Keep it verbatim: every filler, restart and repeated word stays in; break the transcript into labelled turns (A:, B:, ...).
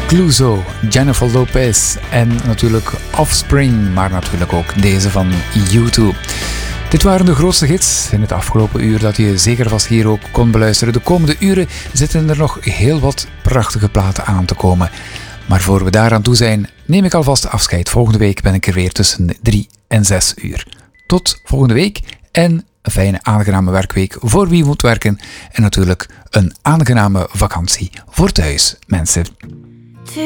A: Cluzo, Jennifer Lopez en natuurlijk Offspring, maar natuurlijk ook deze van U twee. Dit waren de grootste hits in het afgelopen uur dat je zeker vast hier ook kon beluisteren. De komende uren zitten er nog heel wat prachtige platen aan te komen. Maar voor we daaraan toe zijn, neem ik alvast afscheid. Volgende week ben ik er weer tussen drie en zes uur. Tot volgende week en een fijne, aangename werkweek voor wie moet werken. En natuurlijk een aangename vakantie voor thuis, mensen.